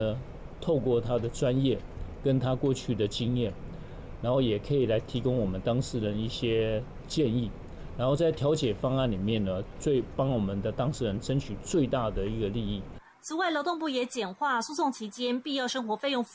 透过他的专业跟他过去的经验，然后也可以来提供我们当事人一些建议，然后在调解方案里面呢，帮我们的当事人争取最大的一个利益。 此外，劳动部也简化诉讼期间必要生活费用